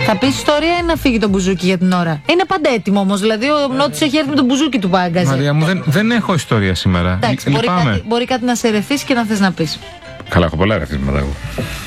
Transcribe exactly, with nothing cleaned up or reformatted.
Θα πει ιστορία ή να φύγει το μπουζούκι για την ώρα? Είναι πάντα έτοιμο όμως. Δηλαδή ο Νότης έχει έρθει με το μπουζούκι του πάγκαζε. Μαρία μου, δεν, δεν έχω ιστορία σήμερα. Εντάξει, μπορεί κάτι, μπορεί κάτι να σε ρεθίσει και να θες να πεις. Καλά, έχω πολλά ρεθίσματα εγώ.